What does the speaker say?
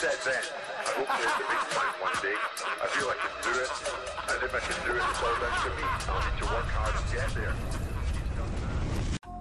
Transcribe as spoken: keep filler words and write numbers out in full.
said then, I hope there's a big time one day. I feel I can do it, and if I can do it, it's all down to me. I need to work hard and get there.